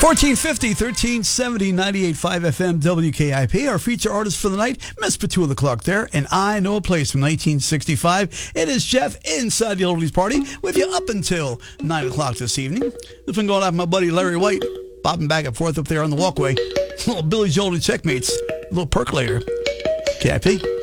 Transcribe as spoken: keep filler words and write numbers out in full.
fourteen fifty, thirteen seventy, ninety-eight point five F M, W K I P. Our feature artist for the night, Miss Petula Clark there, and I Know a Place from nineteen sixty-five. It is Jeff inside the Oldies Party with you up until nine o'clock this evening. This one going out with my buddy Larry White, bobbing back and forth up there on the walkway. Little Billy Joel and Checkmates, a little percolator. K I P.